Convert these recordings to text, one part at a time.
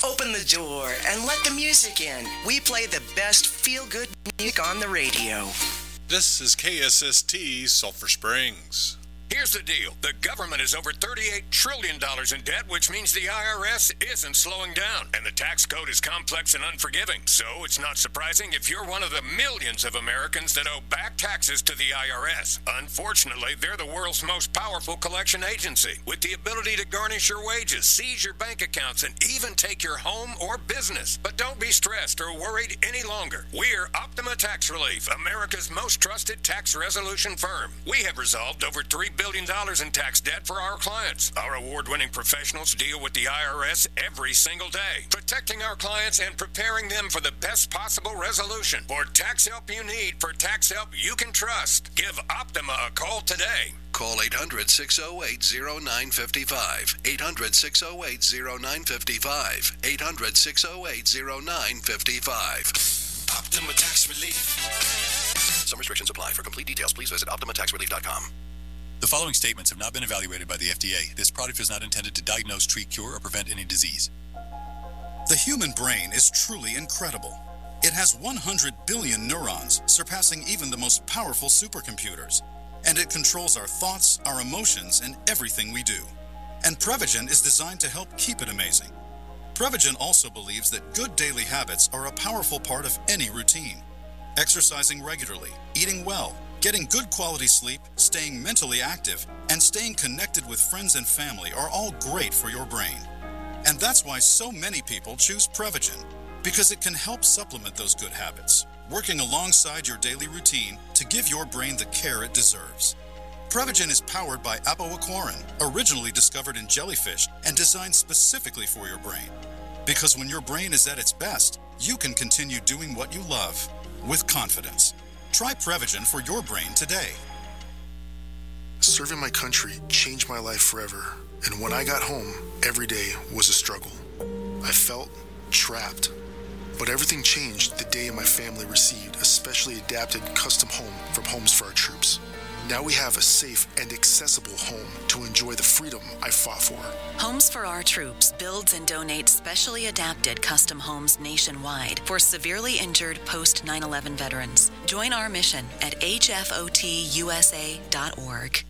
Open the door and let the music in. We play the best feel-good music on the radio. This is KSST Sulphur Springs. Here's the deal. The government is over $38 trillion in debt, which means the IRS isn't slowing down. And the tax code is complex and unforgiving. So it's not surprising if you're one of the millions of Americans that owe back taxes to the IRS. Unfortunately, they're the world's most powerful collection agency, with the ability to garnish your wages, seize your bank accounts, and even take your home or business. But don't be stressed or worried any longer. We're Optima Tax Relief, America's most trusted tax resolution firm. We have resolved over $3 billion in tax debt for our clients. Our award-winning professionals deal with the IRS every single day, protecting our clients and preparing them for the best possible resolution. For tax help you need, for tax help you can trust, give Optima a call today. Call 800-608-0955. 800-608-0955. 800-608-0955. Optima Tax Relief. Some restrictions apply. For complete details, please visit OptimaTaxRelief.com. The following statements have not been evaluated by the FDA. This product is not intended to diagnose, treat, cure, or prevent any disease. The human brain is truly incredible. It has 100 billion neurons, surpassing even the most powerful supercomputers. And it controls our thoughts, our emotions, and everything we do. And Prevagen is designed to help keep it amazing. Prevagen also believes that good daily habits are a powerful part of any routine. Exercising regularly, eating well, getting good quality sleep, staying mentally active, and staying connected with friends and family are all great for your brain. And that's why so many people choose Prevagen, because it can help supplement those good habits, working alongside your daily routine to give your brain the care it deserves. Prevagen is powered by apoaquarin, originally discovered in jellyfish and designed specifically for your brain. Because when your brain is at its best, you can continue doing what you love with confidence. Try Prevagen for your brain today. Serving my country changed my life forever, and when I got home, every day was a struggle. I felt trapped, but everything changed the day my family received a specially adapted custom home from Homes for Our Troops. Now we have a safe and accessible home to enjoy the freedom I fought for. Homes for Our Troops builds and donates specially adapted custom homes nationwide for severely injured post 9/11 veterans. Join our mission at hfotusa.org.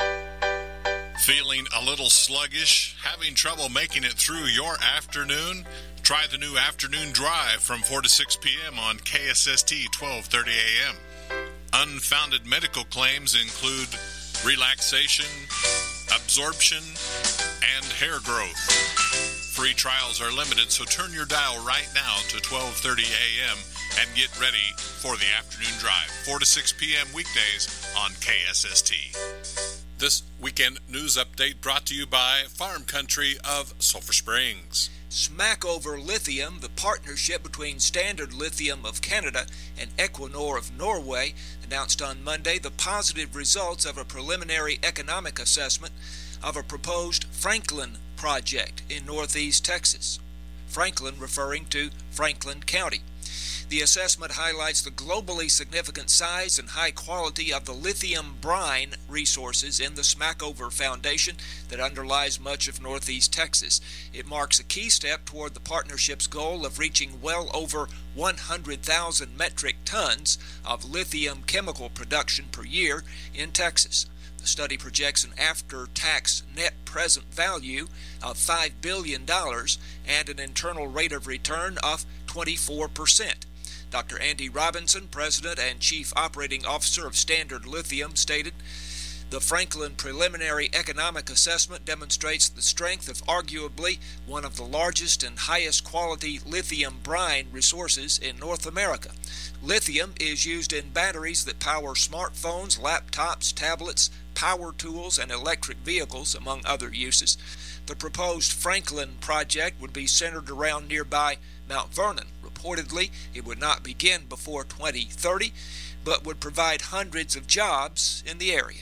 Feeling a little sluggish? Having trouble making it through your afternoon? Try the new afternoon drive from 4 to 6 p.m. on KSST 1230 a.m. Unfounded medical claims include relaxation, absorption, and hair growth. Free trials are limited, so turn your dial right now to 1230 a.m. and get ready for the afternoon drive, 4 to 6 p.m. weekdays on KSST. This weekend news update brought to you by Farm Country of Sulphur Springs. Smackover Lithium, the partnership between Standard Lithium of Canada and Equinor of Norway, announced on Monday the positive results of a preliminary economic assessment of a proposed Franklin project in northeast Texas. Franklin referring to Franklin County. The assessment highlights the globally significant size and high quality of the lithium brine resources in the Smackover Foundation that underlies much of northeast Texas. It marks a key step toward the partnership's goal of reaching well over 100,000 metric tons of lithium chemical production per year in Texas. The study projects an after-tax net present value of $5 billion and an internal rate of return of 24%. Dr. Andy Robinson, President and Chief Operating Officer of Standard Lithium, stated, "The Franklin Preliminary Economic Assessment demonstrates the strength of arguably one of the largest and highest quality lithium brine resources in North America. Lithium is used in batteries that power smartphones, laptops, tablets, power tools, and electric vehicles, among other uses. The proposed Franklin project would be centered around nearby Mount Vernon. Reportedly, it would not begin before 2030, but would provide hundreds of jobs in the area."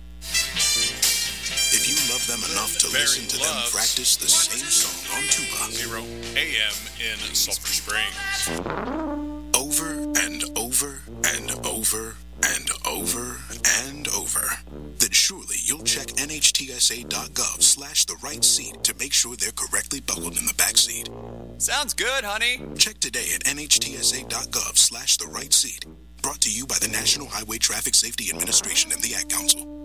If you love them enough to listen to them practice the same song on tuba. 0 a.m. in Sulphur Springs. Over and over and over and over and over. That Surely you'll check NHTSA.gov/the right seat to make sure they're correctly buckled in the back seat. Sounds good, honey. Check today at NHTSA.gov/the right seat. Brought to you by the National Highway Traffic Safety Administration and the Ad Council.